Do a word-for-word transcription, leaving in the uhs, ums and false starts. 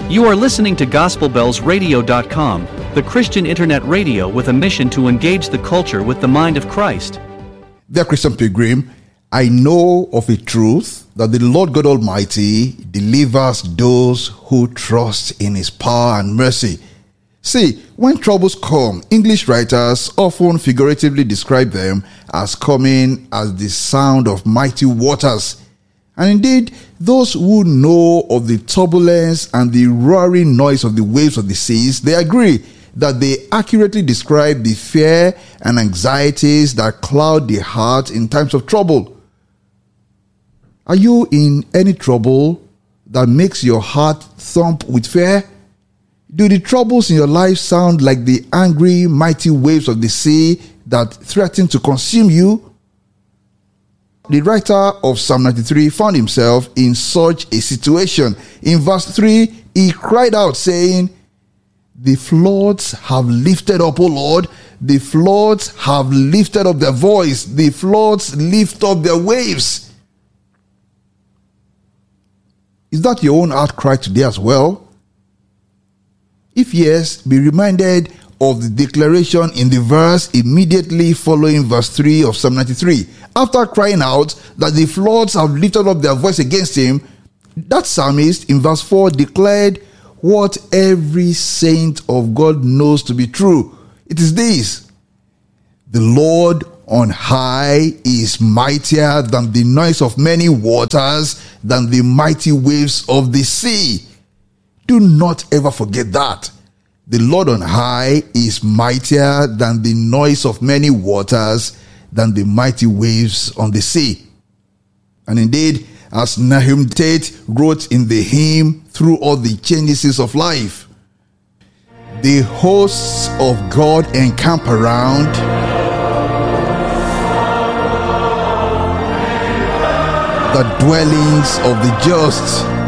You are listening to Gospel Bells Radio dot com, the Christian internet radio with a mission to engage the culture with the mind of Christ. Dear Christian Pilgrim, I know of a truth that the Lord God Almighty delivers those who trust in His power and mercy. See, when troubles come, English writers often figuratively describe them as coming as the sound of mighty waters. And indeed, those who know of the turbulence and the roaring noise of the waves of the seas, they agree that they accurately describe the fear and anxieties that cloud the heart in times of trouble. Are you in any trouble that makes your heart thump with fear? Do the troubles in your life sound like the angry, mighty waves of the sea that threaten to consume you? The writer of Psalm ninety-three found himself in such a situation. In verse three, he cried out saying, "The floods have lifted up, O Lord, the floods have lifted up their voice, the floods lift up their waves." Is that your own heart cry today as well? If yes, be reminded of the declaration in the verse immediately following verse three of Psalm ninety-three. After crying out that the floods have lifted up their voice against him, that psalmist in verse four declared what every saint of God knows to be true. It is this: the Lord on high is mightier than the noise of many waters, than the mighty waves of the sea. Do not ever forget that. The Lord on high is mightier than the noise of many waters, than the mighty waves on the sea. And indeed, as Nahum Tate wrote in the hymn, "Through all the changes of life," the hosts of God encamp around, the dwellings of the just